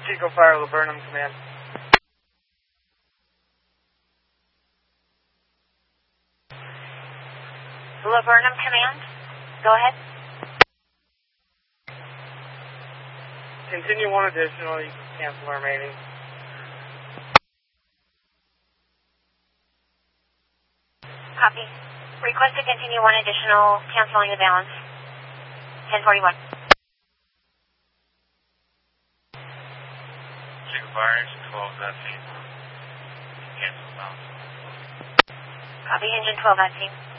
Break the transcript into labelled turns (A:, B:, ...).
A: Chico Fire, Laburnum Command.
B: Laburnum Command, go ahead.
A: Continue one additional, you can cancel the remaining.
B: Copy. Request to continue one additional, canceling the balance. 1041.
C: Chico Fire, engine 12 is at scene. Cancel the balance.
B: Copy, engine 12 at scene.